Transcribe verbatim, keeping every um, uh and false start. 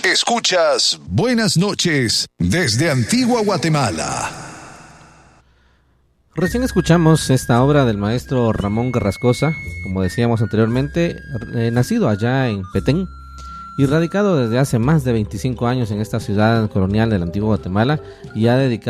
Escuchas Buenas noches desde Antigua Guatemala. Recién escuchamos esta obra del maestro Ramón Carrascosa, como decíamos anteriormente, eh, nacido allá en Petén y radicado desde hace más de veinticinco años en esta ciudad colonial de la Antigua Guatemala, y ha dedicado